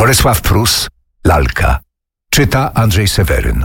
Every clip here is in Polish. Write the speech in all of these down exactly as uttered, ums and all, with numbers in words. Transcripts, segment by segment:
Bolesław Prus, Lalka. Czyta Andrzej Seweryn.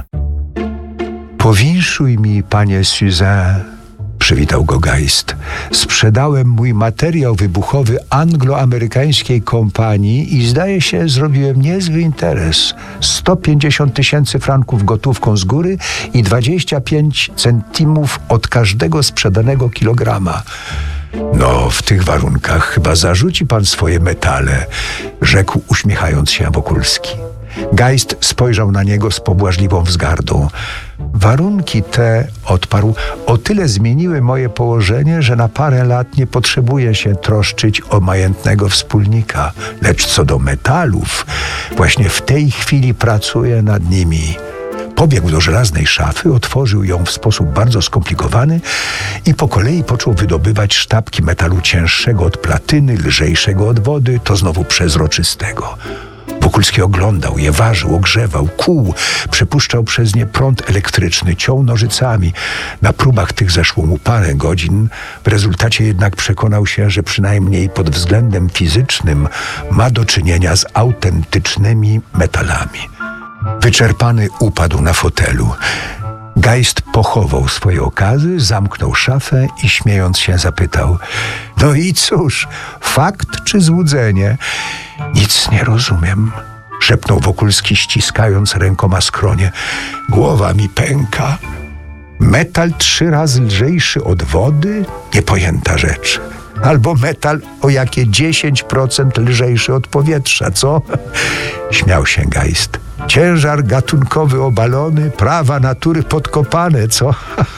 Powinszuj mi, panie Suzin, przywitał go Geist. Sprzedałem mój materiał wybuchowy anglo-amerykańskiej kompanii i zdaje się, zrobiłem niezły interes. sto pięćdziesiąt tysięcy franków gotówką z góry i dwadzieścia pięć centimów od każdego sprzedanego kilograma. No, w tych warunkach chyba zarzuci pan swoje metale, rzekł uśmiechając się Wokulski. Geist spojrzał na niego z pobłażliwą wzgardą. Warunki te, odparł, o tyle zmieniły moje położenie, że na parę lat nie potrzebuję się troszczyć o majętnego wspólnika. Lecz co do metalów, właśnie w tej chwili pracuję nad nimi. Pobiegł do żelaznej szafy, otworzył ją w sposób bardzo skomplikowany i po kolei począł wydobywać sztabki metalu cięższego od platyny, lżejszego od wody, to znowu przezroczystego. Wokulski oglądał je, ważył, ogrzewał, kuł, przepuszczał przez nie prąd elektryczny, ciął nożycami. Na próbach tych zeszło mu parę godzin. W rezultacie jednak przekonał się, że przynajmniej pod względem fizycznym ma do czynienia z autentycznymi metalami. Wyczerpany upadł na fotelu. Geist pochował swoje okazy, zamknął szafę i śmiejąc się zapytał: no i cóż, fakt czy złudzenie? Nic nie rozumiem, szepnął Wokulski, ściskając rękoma skronie. Głowa mi pęka. Metal trzy razy lżejszy od wody? Niepojęta rzecz. Albo metal o jakie dziesięć procent lżejszy od powietrza, co? Śmiał się Geist. Ciężar gatunkowy obalony, prawa natury podkopane, co?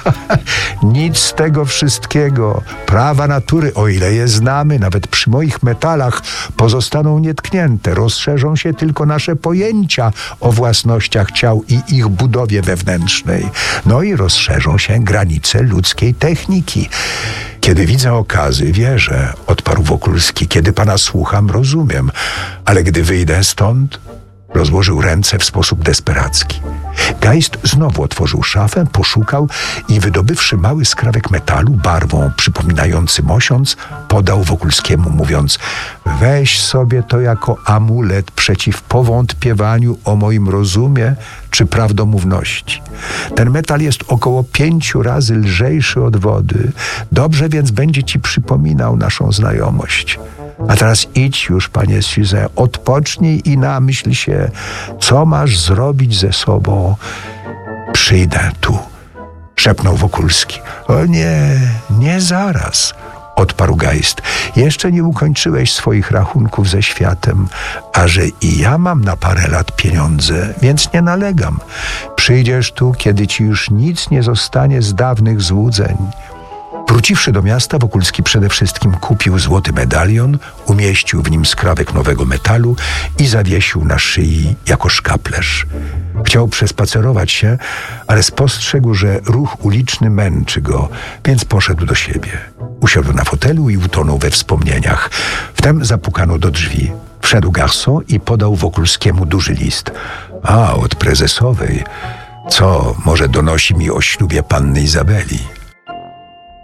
Nic z tego wszystkiego. Prawa natury, o ile je znamy, nawet przy moich metalach, pozostaną nietknięte. Rozszerzą się tylko nasze pojęcia o własnościach ciał i ich budowie wewnętrznej. No i rozszerzą się granice ludzkiej techniki. Kiedy widzę okazy, wierzę, odparł Wokulski. Kiedy pana słucham, rozumiem. Ale gdy wyjdę stąd... Rozłożył ręce w sposób desperacki. Geist znowu otworzył szafę, poszukał i wydobywszy mały skrawek metalu, barwą przypominający mosiąc, podał Wokulskiemu, mówiąc: weź sobie to jako amulet przeciw powątpiewaniu o moim rozumie czy prawdomówności. Ten metal jest około pięciu razy lżejszy od wody. Dobrze więc będzie ci przypominał naszą znajomość. A teraz idź już, panie Suzin, odpocznij i namyśl się, co masz zrobić ze sobą. Przyjdę tu, szepnął Wokulski. O nie, nie zaraz, odparł Geist. Jeszcze nie ukończyłeś swoich rachunków ze światem, a że i ja mam na parę lat pieniądze, więc nie nalegam. Przyjdziesz tu, kiedy ci już nic nie zostanie z dawnych złudzeń. Wróciwszy do miasta, Wokulski przede wszystkim kupił złoty medalion, umieścił w nim skrawek nowego metalu i zawiesił na szyi jako szkaplerz. Chciał przespacerować się, ale spostrzegł, że ruch uliczny męczy go, więc poszedł do siebie. Usiadł na fotelu i utonął we wspomnieniach. Wtem zapukano do drzwi. Wszedł garçon i podał Wokulskiemu duży list. A, od prezesowej. Co, może donosi mi o ślubie panny Izabeli?